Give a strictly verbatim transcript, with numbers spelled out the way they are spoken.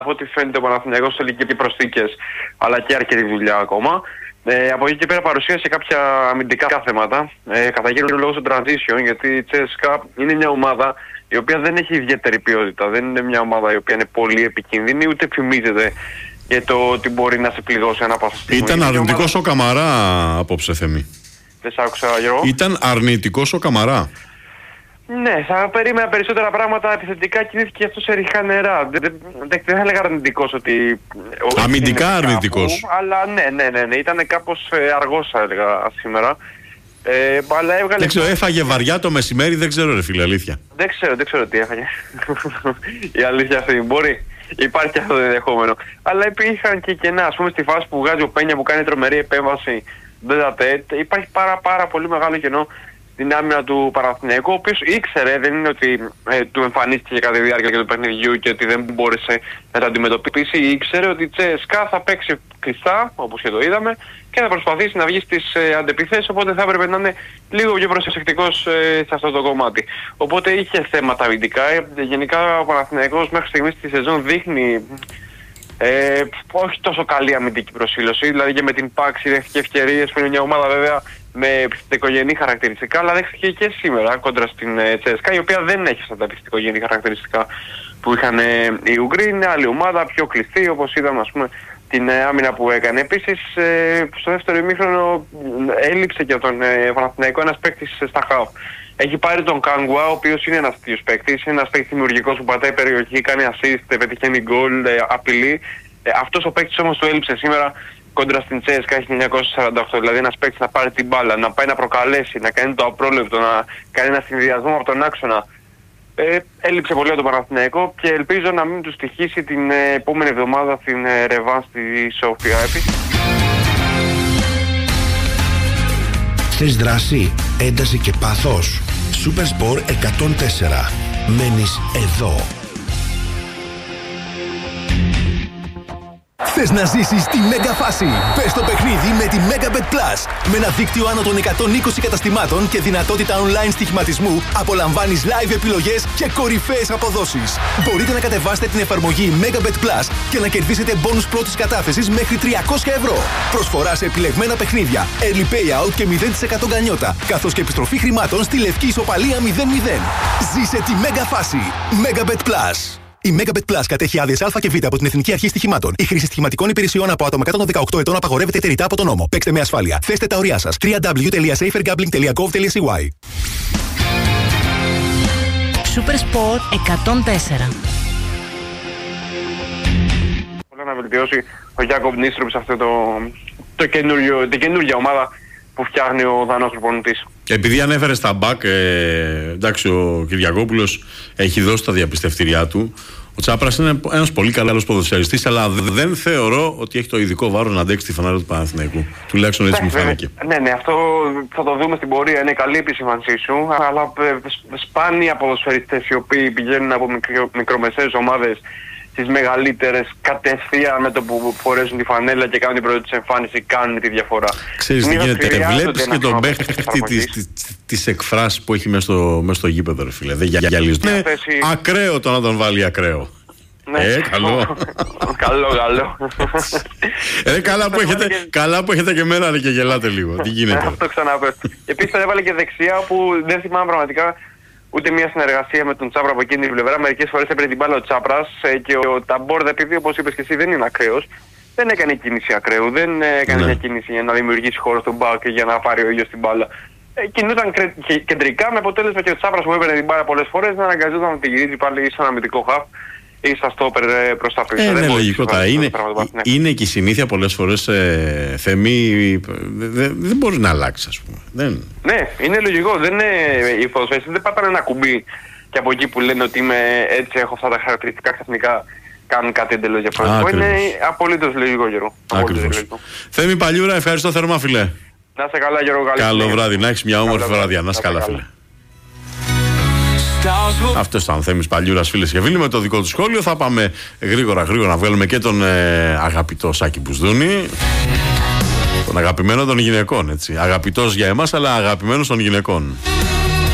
Από ό,τι φαίνεται ο Παναθηναϊκός θέλει και προσθήκες, αλλά και αρκετή δουλειά ακόμα. Ε, από εκεί και πέρα παρουσίασε κάποια αμυντικά θέματα, ε, κατά κύριο λόγο στο transition, γιατί η Τσέσκα είναι μια ομάδα η οποία δεν έχει ιδιαίτερη ποιότητα. Δεν είναι μια ομάδα η οποία είναι πολύ επικίνδυνη, ούτε φημίζεται για το ότι μπορεί να σε πληγώσει ανά πάσα στιγμή. Ήταν αρνητικός ο Καμαρά απόψε, Θέμη. Δεν σ' άκουσα, Γιώργο. Ήταν αρνητικός ο Καμαρά. Ναι, θα περίμενα περισσότερα πράγματα επιθετικά, κινήθηκε αυτό σε ριχά νερά. Δεν, δεν, δεν θα έλεγα αρνητικός ότι... Αμυντικά αρνητικός. Αλλά ναι, ναι, ναι, ναι, ήταν κάπως ε, αργός θα έλεγα σήμερα. Ε, αλλά έβγαλε... Δεν ξέρω, έφαγε βαριά το μεσημέρι, δεν ξέρω ρε φίλε, αλήθεια. Δεν ξέρω, δεν ξέρω τι έφαγε. Η αλήθεια αυτή μπορεί. Υπάρχει αυτό το ενδεχόμενο. Αλλά υπήρχαν και κενά, ας πούμε στη φάση που βγάζει ο Πένια που κάνει τρομερή επέμβαση. Υπάρχει πάρα πάρα πολύ μεγάλο κενό στην άμυνα του Παναθηναϊκού, ο οποίος ήξερε, δεν είναι ότι ε, του εμφανίστηκε κατά τη διάρκεια του παιχνιδιού και ότι δεν μπόρεσε να το αντιμετωπίσει. Ήξερε ότι η Τσέσκα θα παίξει κλειστά, όπως και το είδαμε, και θα προσπαθήσει να βγει στις ε, αντεπιθέσεις, οπότε θα έπρεπε να είναι λίγο πιο προσεκτικός ε, σε αυτό το κομμάτι. Οπότε είχε θέματα αμυντικά. Ε, γενικά ο Παναθηναϊκός μέχρι στιγμής στη σεζόν δείχνει ε, όχι τόσο καλή αμυντική προσήλωση, δηλαδή και με την Πάξη δέχτηκε ευκαιρίες που είναι μια ομάδα βέβαια με επιθετικογενή χαρακτηριστικά, αλλά δέχτηκε και σήμερα κόντρα στην ε, Τσέσκα, η οποία δεν έχει αυτά τα επιθετικογενή χαρακτηριστικά που είχαν ε, οι Ουγγροί. Είναι άλλη ομάδα, πιο κλειστή, όπως είδαμε ας πούμε την ε, άμυνα που έκανε. Επίσης ε, στο δεύτερο ημίχρονο έλειψε και από τον ε, Παναθηναϊκό ένας παίκτης στα χάφ. Έχει πάρει τον Κάγκουα, ο οποίος είναι ένας τέτοιος παίκτης, είναι ένας παίκτης δημιουργικός που πατάει περιοχή, κάνει assist, πετυχαίνει γκολ, ε, απειλεί. Ε, αυτός ο παίκτης όμως του έλειψε σήμερα κόντρα στην Τσέσκα χίλια εννιακόσια σαράντα οκτώ, δηλαδή ένας παίκτης να πάρει την μπάλα, να πάει να προκαλέσει, να κάνει το απρόλεπτο, να κάνει ένα συνδυασμό από τον άξονα. Ε, έλειψε πολύ από τον Παναθηναϊκό και ελπίζω να μην του στοιχήσει την ε, επόμενη εβδομάδα στην ε, Ρεβάν στη Σόφια. Θες δράση, ένταση και πάθος? Supersport εκατόν τέσσερα. Μένεις εδώ. Θες να ζήσεις τη μέγα φάση? Μπες στο παιχνίδι με τη Megabet Plus. Με ένα δίκτυο άνω των εκατόν είκοσι καταστημάτων και δυνατότητα online στοιχηματισμού, απολαμβάνεις live επιλογές και κορυφαίες αποδόσεις. Μπορείτε να κατεβάσετε την εφαρμογή Megabet Plus και να κερδίσετε μπόνους πρώτης κατάθεσης μέχρι τριακόσια ευρώ. Προσφορά σε επιλεγμένα παιχνίδια, early payout και μηδέν τοις εκατό γκανιότα, καθώς και επιστροφή χρημάτων στη λευκή ισοπαλία μηδέν μηδέν. Ζήσε τη μέγα φάση. Megabet Plus. Η Megabet Plus κατέχει άδειες Α και Β από την Εθνική Αρχή Στοιχημάτων. Η χρήση στοιχηματικών υπηρεσιών από άτομα κάτω των δεκαοκτώ ετών απαγορεύεται εταιρικά από τον νόμο. Παίξτε με ασφάλεια. Θέστε τα ωριά σας. double-u double-u double-u τελεία safer gambling τελεία gov τελεία c y. Supersport εκατόν τέσσερα. Μπορεί να βελτιώσει ο Γιάκοβ Νίστροπ σε αυτό το, το καινούριο, την καινούργια ομάδα που φτιάχνει ο Δανός προπονητής. Επειδή ανέφερε στα μπακ, ε, εντάξει, ο Κυριακόπουλος έχει δώσει τα διαπιστευτήριά του. Ο Τσάπρας είναι ένας πολύ καλός ποδοσφαιριστής, αλλά δεν θεωρώ ότι έχει το ειδικό βάρος να αντέξει τη φανέλα του Παναθηναϊκού. Τουλάχιστον έτσι μου φάνηκε. Ναι, ναι, αυτό θα το δούμε στην πορεία. Είναι καλή επισήμανσή σου, αλλά σπάνια ποδοσφαιριστές οι οποίοι πηγαίνουν από μικρο, μικρομεσαίες ομάδες στις μεγαλύτερες κατευθείαν με το που φορέσουν τη φανέλα και κάνουν την πρώτη της εμφάνιση, κάνουν τη διαφορά. Ξέρεις τι γίνεται, ρε, βλέπεις και τον παίχτη τις εκφράσεις που έχει μέσα στο, στο γήπεδο, ρε φίλε. Δεν γυαλίζουν. Είναι ακραίο το να τον βάλει ακραίο. Ναι. Ε, καλό. καλό, καλό. Ε, καλά, που έχετε, καλά που έχετε και μένα και γελάτε λίγο. Τι γίνεται? Αυτό ξαναπες. Επίσης τον έβαλε και δεξιά, όπου δεν θυμάμαι πραγματικά ούτε μια συνεργασία με τον Τσάπρα από εκείνη την πλευρά. Μερικές φορές έπαιρνε την μπάλα ο Τσάπρας ε, και ο Ταμπόρ, επειδή όπως είπες και εσύ δεν είναι ακραίος, δεν έκανε κίνηση ακραίου, δεν έκανε ναι. μια κίνηση για να δημιουργήσει χώρο στον μπακ και για να πάρει ο ίδιος την μπάλα. Ε, κινούταν κρε... κεντρικά με αποτέλεσμα και ο Τσάπρας που έπαιρνε την μπάλα πολλές φορές να αναγκαζόταν να την γυρίζει πάλι σαν αμυντικό χαφ ή σαν στόπερ προς τα πίσω. Ε, ναι, λογικότατα. Είναι, είναι και η συνήθεια πολλές φορές ε, Θέμη, δεν δε μπορεί να αλλάξει, ας πούμε. Δεν... Ναι, είναι λογικό. Δεν είναι, οι ποδοσφαιριστές δεν πατάνε ένα κουμπί και από εκεί που λένε ότι είμαι έτσι, έχω αυτά τα χαρακτηριστικά, ξαφνικά κάνουν κάτι εντελώς διαφορετικό. Είναι απολύτως λογικό, Γιώργο. Θέμη Παλιούρα, ευχαριστώ θερμά, φιλέ. Να είσαι καλά, Γιώργο. Καλό βράδυ, να έχεις μια όμορφη βραδιά. Να είσαι καλά, φίλε. Αυτό ήταν ο Θέμης Παλιούρας, φίλες και φίλοι, με το δικό του σχόλιο. Θα πάμε γρήγορα γρήγορα να βγάλουμε και τον ε, αγαπητό Σάκη Μπουσδούνη, τον αγαπημένο των γυναικών, έτσι. Αγαπητός για εμάς, αλλά αγαπημένος των γυναικών.